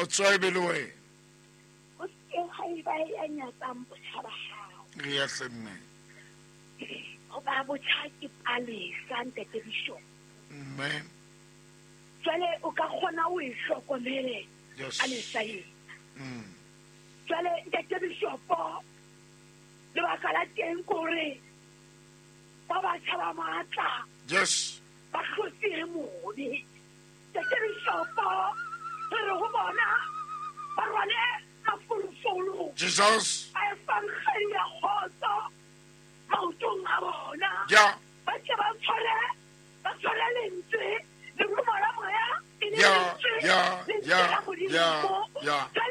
That's why below. o se ga iba ya nyatsang botjhaba hao Yes, mme. o ba botjhaki palesa ntete Bishop Amen. jwale o ka kgona o e hlokomele Yes. a lesaeng Mm. jwale ntete Bishop lebaka la teng kore ba batjha ba matla Yes. ba hlotse mobe ntete Bishop re re ho bona ba rwale mafulufulu Jesus. ba efang kgedi ya kgotso maotong a bona Yeah. ba ke ba tshware lentswe le rumo la moya e le Yeah, lentswe yeah, lentswe yeah, la Modimo. yeah, yeah.